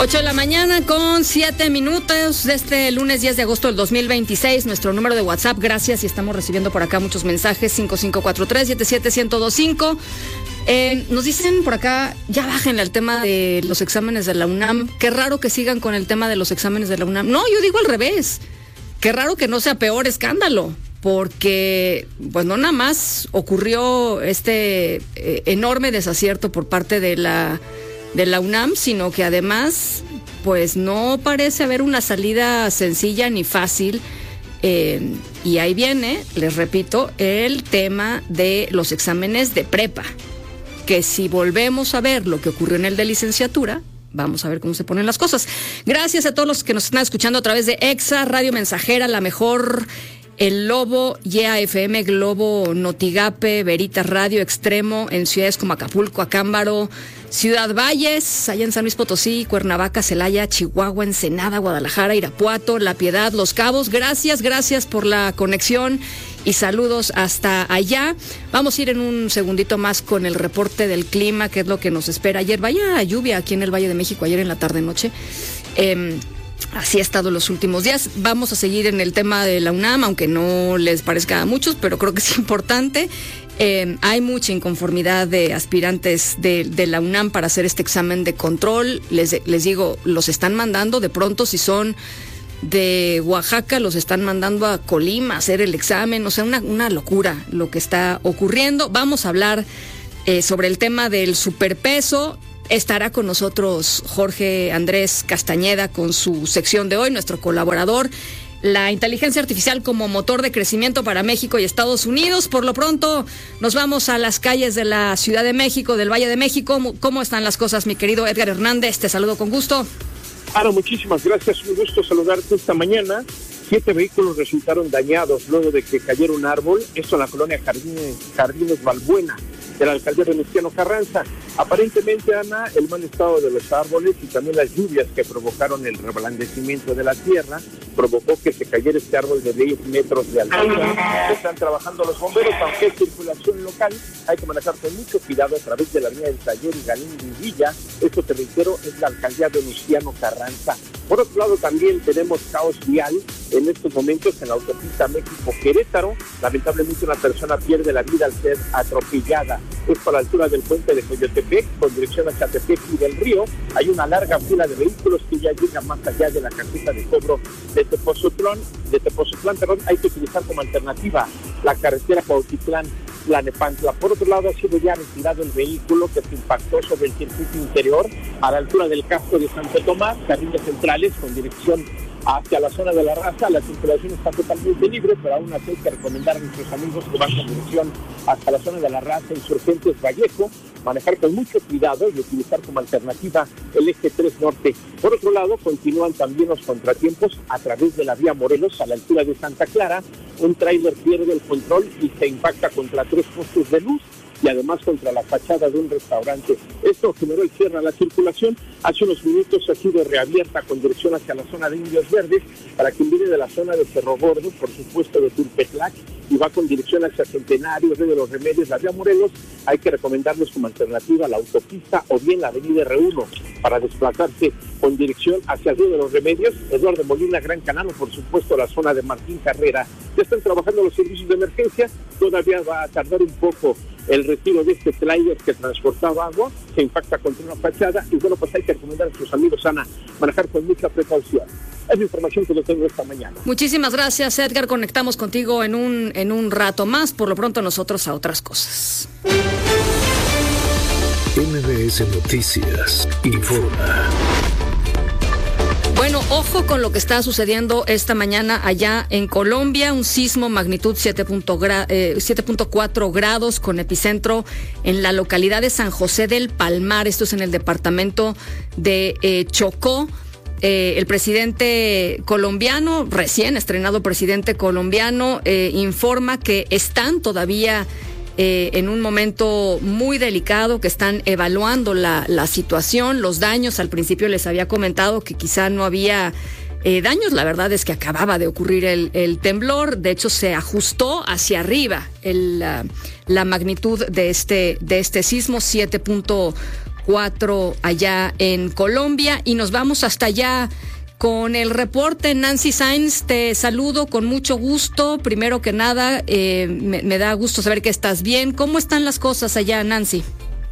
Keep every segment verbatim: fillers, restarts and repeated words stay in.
ocho de la mañana con siete minutos de este lunes diez de agosto del dos mil veintiséis. Nuestro número de WhatsApp, gracias, y estamos recibiendo por acá muchos mensajes, cinco cinco cuatro tres, siete siete, uno cero dos cinco. Eh, nos dicen por acá, ya bájenle al tema de los exámenes de la UNAM. Qué raro que sigan con el tema de los exámenes de la UNAM. No, yo digo al revés. Qué raro que no sea peor escándalo, porque pues no nada más ocurrió este eh, enorme desacierto por parte de la de la UNAM, sino que además pues no parece haber una salida sencilla ni fácil, eh, y ahí viene, les repito, el tema de los exámenes de prepa, que si volvemos a ver lo que ocurrió en el de licenciatura, vamos a ver cómo se ponen las cosas. Gracias a todos los que nos están escuchando a través de Exa, Radio Mensajera, La Mejor, El Lobo, Yea F M, Globo, Notigape, Veritas Radio, Extremo, en ciudades como Acapulco, Acámbaro, Ciudad Valles, allá en San Luis Potosí, Cuernavaca, Celaya, Chihuahua, Ensenada, Guadalajara, Irapuato, La Piedad, Los Cabos. Gracias, gracias por la conexión y saludos hasta allá. Vamos a ir en un segundito más con el reporte del clima, que es lo que nos espera. Ayer vaya lluvia aquí en el Valle de México, ayer en la tarde-noche. Eh, Así ha estado los últimos días. Vamos a seguir en el tema de la UNAM, aunque no les parezca a muchos, pero creo que es importante. Eh, hay mucha inconformidad de aspirantes de, de la UNAM para hacer este examen de control. Les, les digo, los están mandando de pronto, si son de Oaxaca, los están mandando a Colima a hacer el examen. O sea, una, una locura lo que está ocurriendo. Vamos a hablar eh, sobre el tema del superpeso. Estará con nosotros Jorge Andrés Castañeda con su sección de hoy, nuestro colaborador. La inteligencia artificial como motor de crecimiento para México y Estados Unidos. Por lo pronto, nos vamos a las calles de la Ciudad de México, del Valle de México. ¿Cómo están las cosas, mi querido Edgar Hernández? Te saludo con gusto. Claro, muchísimas gracias. Un gusto saludarte esta mañana. Siete vehículos resultaron dañados luego de que cayera un árbol. Esto en la colonia Jardines, Jardines Balbuena, de la alcaldía Venustiano Carranza. Aparentemente, Ana, el mal estado de los árboles y también las lluvias que provocaron el reblandecimiento de la tierra provocó que se cayera este árbol de diez metros de altura. Están trabajando los bomberos, aunque es circulación local, hay que manejar con mucho cuidado a través de la avenida del Taller y Galindo y Villa. Esto, te reitero, es la alcaldía Venustiano Carranza. Por otro lado, también tenemos caos vial en estos momentos en la autopista México-Querétaro. Lamentablemente, una persona pierde la vida al ser atropellada. Es por la altura del puente de Coyotepec, con dirección hacia Tepec y del Río. Hay una larga fila de vehículos que ya llegan más allá de la caseta de cobro de Tepozotlán. De Tepozotlán, perdón, hay que utilizar como alternativa la carretera Cuautitlán Tlanepantla. Por otro lado, ha sido ya retirado el vehículo que se impactó sobre el circuito interior a la altura del casco de Santo Tomás, carriles centrales con dirección hacia la zona de la Raza. La circulación está totalmente libre, pero aún así hay que recomendar a nuestros amigos que van con dirección hasta la zona de la Raza, Insurgentes Vallejo, manejar con mucho cuidado y utilizar como alternativa el eje tres norte. Por otro lado, continúan también los contratiempos a través de la vía Morelos a la altura de Santa Clara. Un tráiler pierde el control y se impacta contra tres postes de luz y además contra la fachada de un restaurante. Esto generó el cierre a la circulación. Hace unos minutos ha sido reabierta con dirección hacia la zona de Indios Verdes para quien viene de la zona de Cerro Gordo, por supuesto de Tulpetlac, y va con dirección hacia Centenario, Río de los Remedios, la vía Morelos. Hay que recomendarles como alternativa la autopista o bien la avenida R uno para desplazarse con dirección hacia el Río de los Remedios, Eduardo Molina, Gran Canal, o por supuesto la zona de Martín Carrera. Ya están trabajando los servicios de emergencia. Todavía va a tardar un poco el retiro de este tráiler que transportaba agua, se impacta contra una fachada y bueno, pues hay que recomendar a sus amigos, Ana, manejar con mucha precaución. Es la información que lo tengo esta mañana. Muchísimas gracias, Edgar. Conectamos contigo en un, en un rato más. Por lo pronto nosotros a otras cosas. M B S Noticias informa. Bueno, ojo con lo que está sucediendo esta mañana allá en Colombia, un sismo magnitud siete punto cuatro grados con epicentro en la localidad de San José del Palmar, esto es en el departamento de eh, Chocó. Eh, el presidente colombiano, recién estrenado presidente colombiano, eh, informa que están todavía Eh, en un momento muy delicado, que están evaluando la, la situación, los daños. Al principio les había comentado que quizá no había eh, daños, la verdad es que acababa de ocurrir el, el temblor, de hecho se ajustó hacia arriba el, la, la magnitud de este, de este sismo, siete punto cuatro allá en Colombia. Y nos vamos hasta allá con el reporte. Nancy Sáenz, te saludo con mucho gusto. Primero que nada, eh, me, me da gusto saber que estás bien. ¿Cómo están las cosas allá, Nancy?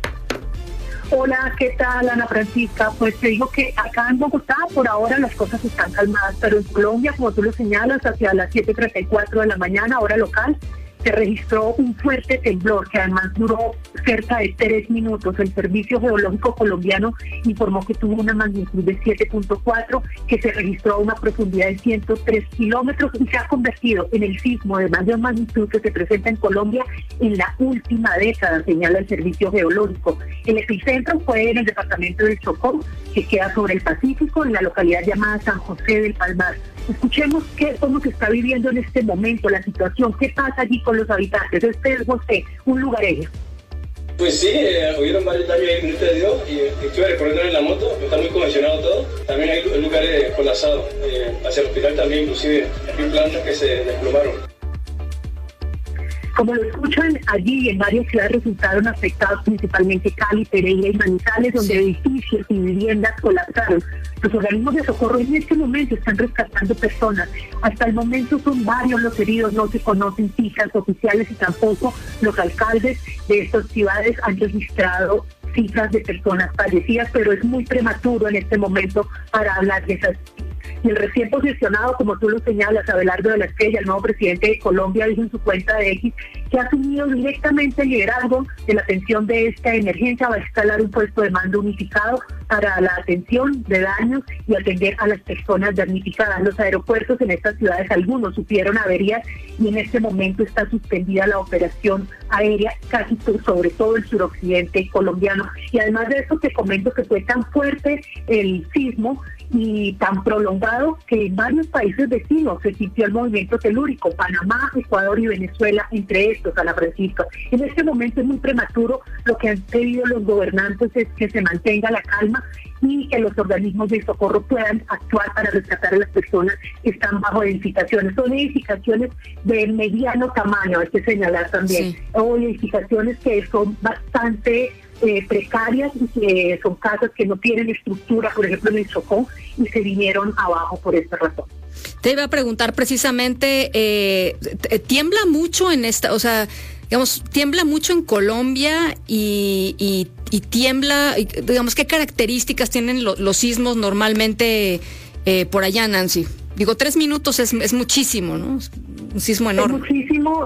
Hola, ¿qué tal, Ana Francisca? Pues te digo que acá en Bogotá por ahora las cosas están calmadas, pero en Colombia, como tú lo señalas, hacia las siete treinta y cuatro de la mañana, hora local, se registró un fuerte temblor que además duró cerca de tres minutos. El Servicio Geológico Colombiano informó que tuvo una magnitud de siete punto cuatro, que se registró a una profundidad de ciento tres kilómetros y se ha convertido en el sismo de mayor magnitud que se presenta en Colombia en la última década, señala el Servicio Geológico. El epicentro fue en el departamento del Chocó, que queda sobre el Pacífico, en la localidad llamada San José del Palmar. Escuchemos qué, cómo se está viviendo en este momento la situación, qué pasa allí con los habitantes. Este es José, un lugareño. Pues sí, eh, hubieron varios daños ahí, minuto de Dios, y estuve recorriendo en la moto, está muy convencionado todo. También hay lugares colapsados, eh, hacia el hospital también, inclusive hay plantas que se desplomaron. Como lo escuchan, allí en varias ciudades resultaron afectados, principalmente Cali, Pereira y Manizales, donde edificios y viviendas colapsaron. Los organismos de socorro en este momento están rescatando personas. Hasta el momento son varios los heridos, no se conocen cifras oficiales y tampoco los alcaldes de estas ciudades han registrado cifras de personas fallecidas, pero es muy prematuro en este momento para hablar de esas. Y el recién posicionado, como tú lo señalas, Abelardo de la Espriella, el nuevo presidente de Colombia, dijo en su cuenta de X que ha asumido directamente el liderazgo de la atención de esta emergencia. Va a instalar un puesto de mando unificado para la atención de daños y atender a las personas damnificadas. Los aeropuertos en estas ciudades, algunos sufrieron averías y en este momento está suspendida la operación aérea casi sobre todo el suroccidente colombiano. Y además de eso te comento que fue tan fuerte el sismo y tan prolongado que en varios países vecinos se sintió el movimiento telúrico, Panamá, Ecuador y Venezuela, entre estos, Ana Francisca. En este momento es muy prematuro. Lo que han pedido los gobernantes es que se mantenga la calma y que los organismos de socorro puedan actuar para rescatar a las personas que están bajo edificaciones. Son edificaciones de mediano tamaño, hay que señalar también, sí. O edificaciones que son bastante Eh, precarias y que son casas que no tienen estructura, por ejemplo en el Chocó, y se vinieron abajo por esta razón. Te iba a preguntar precisamente, eh, tiembla mucho en esta, o sea, digamos, tiembla mucho en Colombia y, y, y tiembla, digamos, ¿qué características tienen lo, los sismos normalmente eh, por allá, Nancy? Digo, tres minutos es, es muchísimo, ¿no? Es un sismo enorme. Es muchísimo.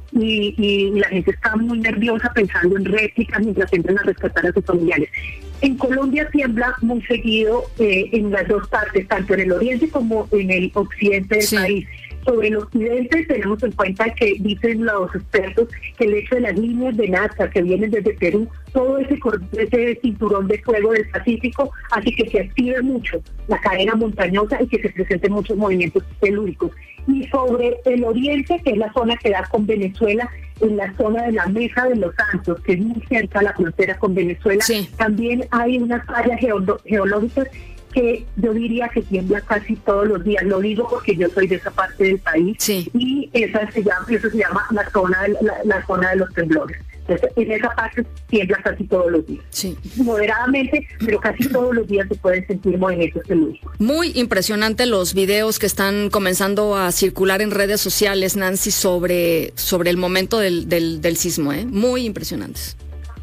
Y, y la gente está muy nerviosa pensando en réplicas mientras entran a rescatar a sus familiares. En Colombia tiembla muy seguido eh, en las dos partes, tanto en el oriente como en el occidente del sí. país. Sobre el occidente tenemos en cuenta que dicen los expertos que el hecho de las líneas de Nazca que vienen desde Perú, todo ese, ese cinturón de fuego del Pacífico hace que se active mucho la cadena montañosa y que se presenten muchos movimientos telúricos. Y sobre el oriente, que es la zona que da con Venezuela, en la zona de la Mesa de los Santos, que es muy cerca a la frontera con Venezuela, sí. también hay unas fallas geolo- geológicas que yo diría que tiembla casi todos los días. Lo digo porque yo soy de esa parte del país sí. y esa se llama, eso se llama la zona de, la, la zona de los temblores. Entonces, en esa parte tiembla casi todos los días. Sí. Moderadamente, pero casi todos los días se pueden sentir movimientos telúricos. Muy impresionante los videos que están comenzando a circular en redes sociales, Nancy, sobre, sobre el momento del, del, del sismo, ¿eh? Muy impresionantes.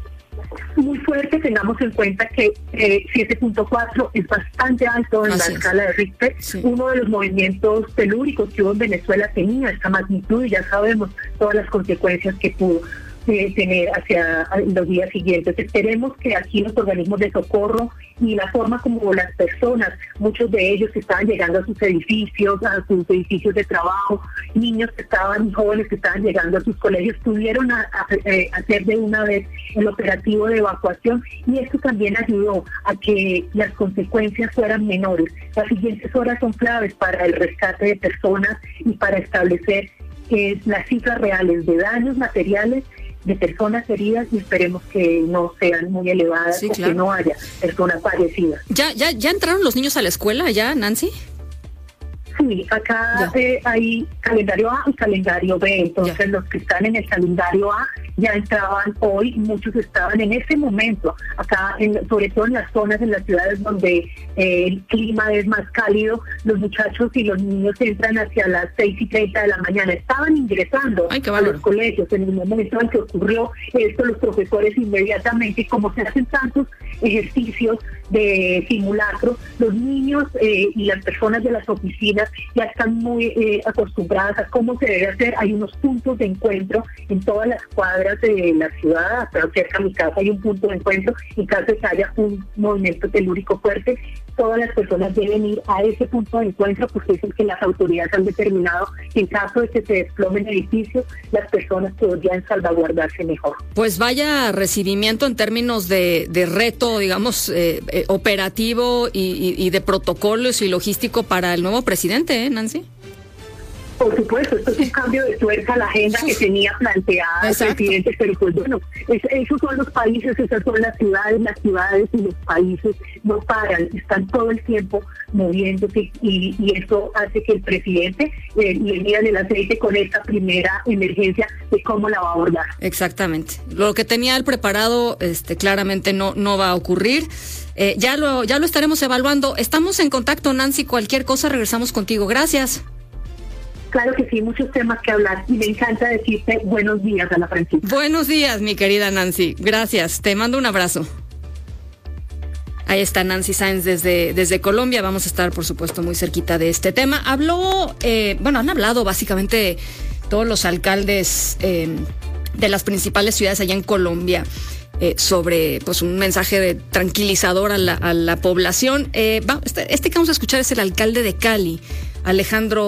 Muy fuerte, tengamos en cuenta que eh, siete punto cuatro es bastante alto en Así la es. escala de Richter. Sí. Uno de los movimientos telúricos que hubo en Venezuela tenía esta magnitud y ya sabemos todas las consecuencias que pudo eh, tener hacia los días siguientes. Esperemos que aquí los organismos de socorro y la forma como las personas, muchos de ellos que estaban llegando a sus edificios, a sus edificios de trabajo, niños que estaban, jóvenes que estaban llegando a sus colegios, pudieron a, a, a hacer de una vez el operativo de evacuación y esto también ayudó a que las consecuencias fueran menores. Las siguientes horas son claves para el rescate de personas y para establecer eh, las cifras reales de daños materiales, de personas heridas y esperemos que no sean muy elevadas sí, o claro. que no haya personas fallecidas. ¿Ya, ya, ¿Ya entraron los niños a la escuela ya, Nancy? Sí, acá eh, hay calendario A y calendario B, entonces ya. Los que están en el calendario A ya entraban hoy, muchos estaban en ese momento, acá, en, sobre todo en las zonas, en las ciudades donde eh, el clima es más cálido, los muchachos y los niños entran hacia las seis y treinta de la mañana, estaban ingresando Ay, a los colegios. En el momento en que ocurrió esto, los profesores inmediatamente, como se hacen tantos ejercicios de simulacro, los niños eh, y las personas de las oficinas ya están muy eh, acostumbradas a cómo se debe hacer. Hay unos puntos de encuentro en todas las cuadras de la ciudad, hasta cerca de mi casa hay un punto de encuentro, en caso de que haya un movimiento telúrico fuerte, todas las personas deben ir a ese punto de encuentro, porque es el que las autoridades han determinado que en caso de que se desplomen edificios, las personas podrían salvaguardarse mejor. Pues vaya recibimiento en términos de, de reto, digamos, eh, eh, operativo y, y, y de protocolos y logístico para el nuevo presidente, ¿eh, Nancy? Por supuesto, esto es un cambio de tuerca a la agenda que tenía planteada el presidente, pero pues bueno, es, esos son los países, esas son las ciudades, las ciudades y los países no paran, están todo el tiempo moviéndose y, y eso hace que el presidente eh, le mida el aceite con esta primera emergencia de cómo la va a abordar. Exactamente. Lo que tenía él preparado, este, claramente no, no va a ocurrir. Eh, ya lo, ya lo estaremos evaluando. Estamos en contacto, Nancy. Cualquier cosa regresamos contigo. Gracias. Claro que sí, muchos temas que hablar y me encanta decirte buenos días, Ana Francisca. Buenos días, mi querida Nancy. Gracias. Te mando un abrazo. Ahí está Nancy Sáenz desde, desde Colombia. Vamos a estar, por supuesto, muy cerquita de este tema. Habló, eh, bueno, han hablado básicamente todos los alcaldes eh, de las principales ciudades allá en Colombia eh, sobre pues un mensaje de tranquilizador a la, a la población. Eh, va, este, este que vamos a escuchar es el alcalde de Cali, Alejandro